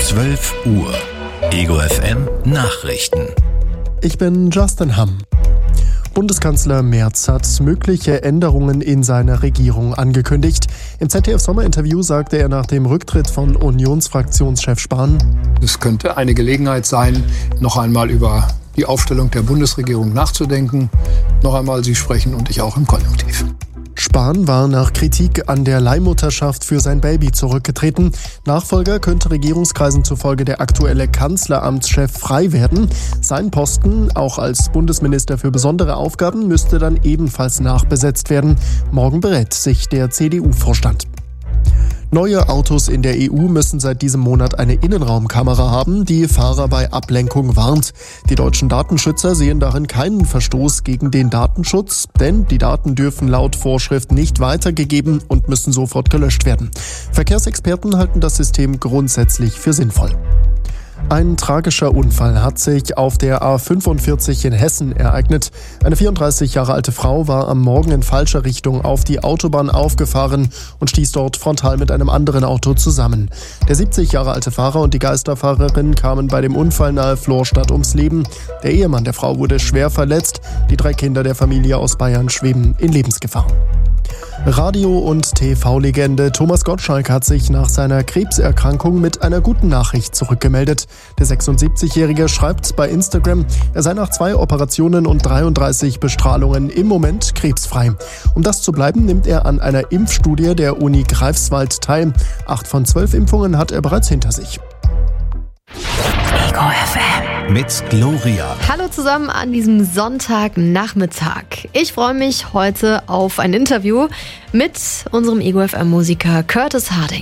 12 Uhr. Ego FM Nachrichten. Ich bin Justin Hamm. Bundeskanzler Merz hat mögliche Änderungen in seiner Regierung angekündigt. Im ZDF-Sommerinterview sagte er nach dem Rücktritt von Unionsfraktionschef Spahn: Es könnte eine Gelegenheit sein, noch einmal über die Aufstellung der Bundesregierung nachzudenken. Noch einmal, Sie sprechen und ich auch im Konjunktiv. Spahn war nach Kritik an der Leihmutterschaft für sein Baby zurückgetreten. Nachfolger könnte Regierungskreisen zufolge der aktuelle Kanzleramtschef frei werden. Sein Posten, auch als Bundesminister für besondere Aufgaben, müsste dann ebenfalls nachbesetzt werden. Morgen berät sich der CDU-Vorstand. Neue Autos in der EU müssen seit diesem Monat eine Innenraumkamera haben, die Fahrer bei Ablenkung warnt. Die deutschen Datenschützer sehen darin keinen Verstoß gegen den Datenschutz, denn die Daten dürfen laut Vorschrift nicht weitergegeben und müssen sofort gelöscht werden. Verkehrsexperten halten das System grundsätzlich für sinnvoll. Ein tragischer Unfall hat sich auf der A45 in Hessen ereignet. Eine 34 Jahre alte Frau war am Morgen in falscher Richtung auf die Autobahn aufgefahren und stieß dort frontal mit einem anderen Auto zusammen. Der 70 Jahre alte Fahrer und die Geisterfahrerin kamen bei dem Unfall nahe Florstadt ums Leben. Der Ehemann der Frau wurde schwer verletzt. Die 3 Kinder der Familie aus Bayern schweben in Lebensgefahr. Radio- und TV-Legende Thomas Gottschalk hat sich nach seiner Krebserkrankung mit einer guten Nachricht zurückgemeldet. Der 76-Jährige schreibt bei Instagram, er sei nach 2 Operationen und 33 Bestrahlungen im Moment krebsfrei. Um das zu bleiben, nimmt er an einer Impfstudie der Uni Greifswald teil. 8 von 12 Impfungen hat er bereits hinter sich. Ego FM mit Gloria. Hallo zusammen an diesem Sonntagnachmittag. Ich freue mich heute auf ein Interview mit unserem Ego FM Musiker Curtis Harding.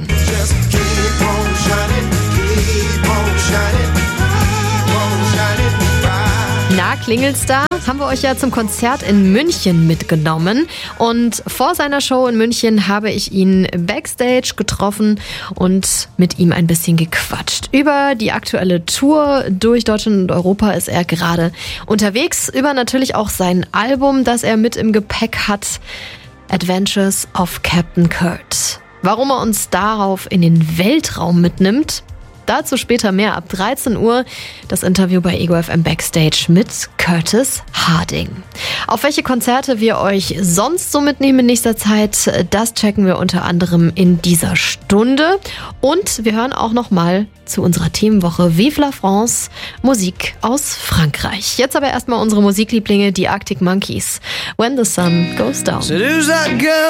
Na, klingelt's da? Haben wir euch ja zum Konzert in München mitgenommen. Und vor seiner Show in München habe ich ihn backstage getroffen und mit ihm ein bisschen gequatscht. Über die aktuelle Tour durch Deutschland und Europa ist er gerade unterwegs. Über natürlich auch sein Album, das er mit im Gepäck hat. Adventures of Captain Kurt. Warum er uns darauf in den Weltraum mitnimmt? Dazu später mehr ab 13 Uhr das Interview bei Ego FM Backstage mit Curtis Harding. Auf welche Konzerte wir euch sonst so mitnehmen in nächster Zeit, das checken wir unter anderem in dieser Stunde. Und wir hören auch nochmal zu unserer Themenwoche Vive la France, Musik aus Frankreich. Jetzt aber erstmal unsere Musiklieblinge, die Arctic Monkeys. When the Sun Goes Down.